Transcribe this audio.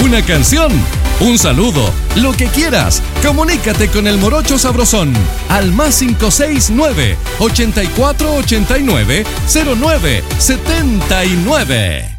una canción, un saludo, lo que quieras. Comunícate con el Morocho Sabrosón al +569 8489 0979.